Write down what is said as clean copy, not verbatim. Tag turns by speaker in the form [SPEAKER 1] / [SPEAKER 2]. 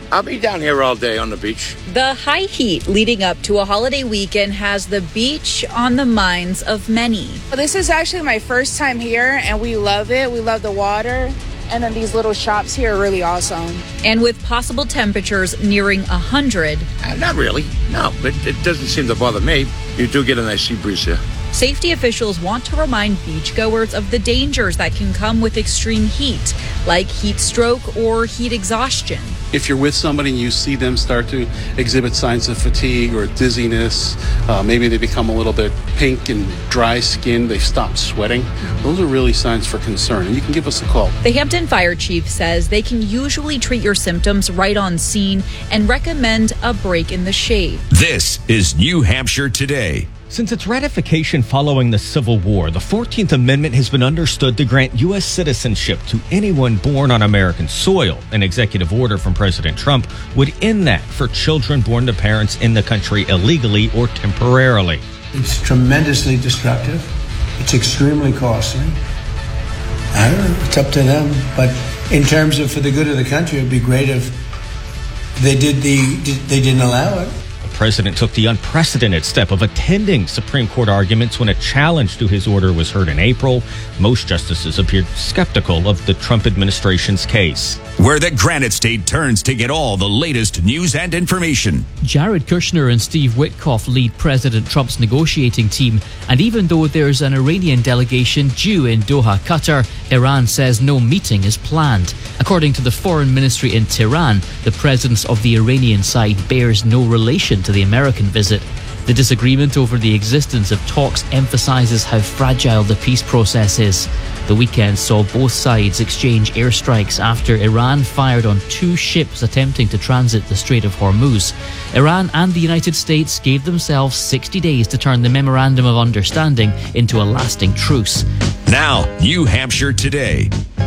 [SPEAKER 1] I'll be down here all day on the beach.
[SPEAKER 2] The high heat leading up to a holiday weekend has the beach on the minds of many.
[SPEAKER 3] This is actually my first time here, and we love it. We love the water. And then these little shops here are really awesome.
[SPEAKER 2] And with possible temperatures nearing 100.
[SPEAKER 1] Not really. No, but it doesn't seem to bother me. You do get a nice sea breeze here.
[SPEAKER 2] Safety officials want to remind beachgoers of the dangers that can come with extreme heat, like heat stroke or heat exhaustion.
[SPEAKER 4] If you're with somebody and you see them start to exhibit signs of fatigue or dizziness, maybe they become a little bit pink and dry skinned, they stop sweating, those are really signs for concern, and you can give us a call.
[SPEAKER 2] The Hampton Fire Chief says they can usually treat your symptoms right on scene and recommend a break in the shade.
[SPEAKER 5] This is New Hampshire Today.
[SPEAKER 6] Since its ratification following the Civil War, the 14th Amendment has been understood to grant U.S. citizenship to anyone born on American soil. An executive order from President Trump would end that for children born to parents in the country illegally or temporarily.
[SPEAKER 7] It's tremendously destructive. It's extremely costly. I don't know. It's up to them. But in terms of for the good of the country, it'd be great if they didn't allow it.
[SPEAKER 6] The president took the unprecedented step of attending Supreme Court arguments when a challenge to his order was heard in April. Most justices appeared skeptical of the Trump administration's case.
[SPEAKER 5] Where the Granite State turns to get all the latest news and information.
[SPEAKER 8] Jared Kushner and Steve Witkoff lead President Trump's negotiating team, and even though there's an Iranian delegation due in Doha, Qatar, Iran says no meeting is planned. According to the Foreign Ministry in Tehran, the presence of the Iranian side bears no relation to the American visit. The disagreement over the existence of talks emphasizes how fragile the peace process is. The weekend saw both sides exchange airstrikes after Iran fired on 2 ships attempting to transit the Strait of Hormuz. Iran and the United States gave themselves 60 days to turn the Memorandum of Understanding into a lasting truce.
[SPEAKER 5] Now, New Hampshire Today.